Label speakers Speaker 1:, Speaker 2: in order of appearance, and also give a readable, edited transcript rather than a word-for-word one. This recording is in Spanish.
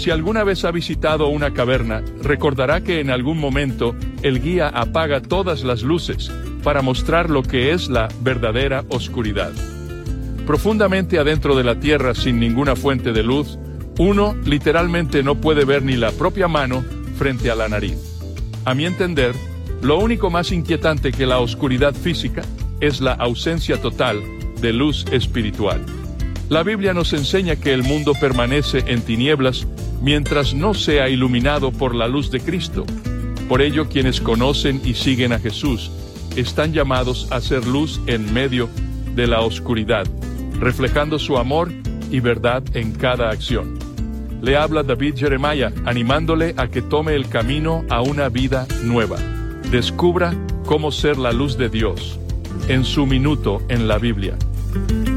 Speaker 1: Si alguna vez ha visitado una caverna, recordará que en algún momento el guía apaga todas las luces para mostrar lo que es la verdadera oscuridad. Profundamente adentro de la tierra, sin ninguna fuente de luz, uno literalmente no puede ver ni la propia mano frente a la nariz. A mi entender, lo único más inquietante que la oscuridad física es la ausencia total de luz espiritual. La Biblia nos enseña que el mundo permanece en tinieblas mientras no sea iluminado por la luz de Cristo. Por ello, quienes conocen y siguen a Jesús están llamados a ser luz en medio de la oscuridad, reflejando su amor y verdad en cada acción. Le habla David Jeremiah, animándole a que tome el camino a una vida nueva. Descubra cómo ser la luz de Dios en su minuto en la Biblia.